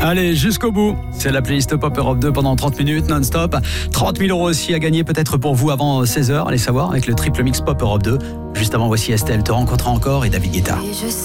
Allez, jusqu'au bout. C'est la playlist Pop Europe 2 pendant 30 minutes non-stop. 30 000 € aussi à gagner peut-être pour vous avant 16h. Allez savoir avec le triple mix Pop Europe 2. Juste avant, voici Estelle, Te rencontrer encore et David Guetta.